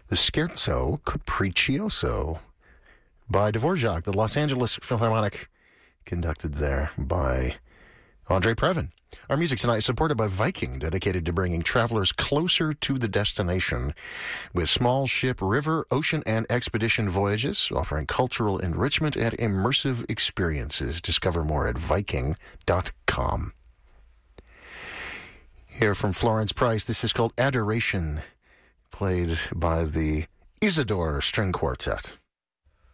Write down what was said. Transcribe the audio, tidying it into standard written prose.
the Scherzo Capriccioso by Dvorak, the Los Angeles Philharmonic, conducted there by Andre Previn. Our music tonight is supported by Viking, dedicated to bringing travelers closer to the destination with small ship, river, ocean, and expedition voyages, offering cultural enrichment and immersive experiences. Discover more at Viking.com. Here from Florence Price, this is called Adoration, played by the Isidore String Quartet.